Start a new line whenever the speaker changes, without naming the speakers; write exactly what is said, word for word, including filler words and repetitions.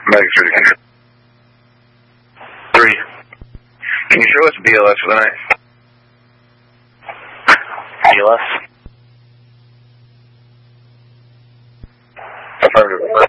Medic three. Three. Can you show us B L S for the night?
B L S?
Affirmative.